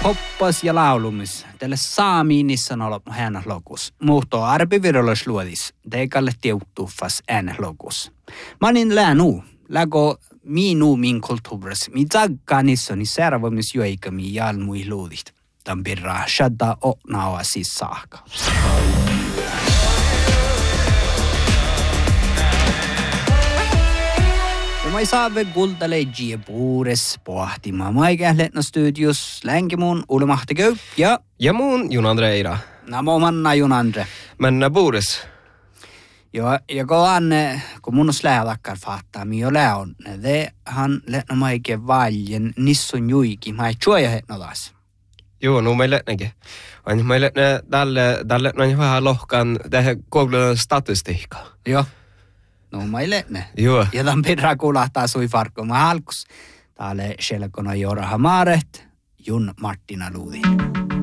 Poppas ja laulumis. Tälle saamiinissa on ollut hänen lokus. Muhto arpivirollis luodis. Teikalle tiuttuffas äänen lokus. Manin läänu. Lägo minu min kulttuuris. Mi tagganissoni servomis juikami jalmui luudit. Tämän pirraa shadda oknaa siis saakka. Ma ei saa veel kuldaleidjia puures pohtimaan. Ma ei kähletna studios länge mun Ole Mahtiköp ja mun Jon-Andre Eira. Namo manna Jon-Andre. Men puures. Ja kun mun slädakkar fattaa, mi ole on. Han letna ma ikke valjen nissun juiki. Ma ei tjuoja hetna taas. Joo, no me letnäkin. Me letnä tälle noin vähän lohkan tähän Googlen statistiikkaa. Joo. No mä ei letne. Joo. Ja tämän pirraa kulahtaa sui farkko. Mä halkus. Täällä selkona Jora Hamaret, Jun Martina Luudi.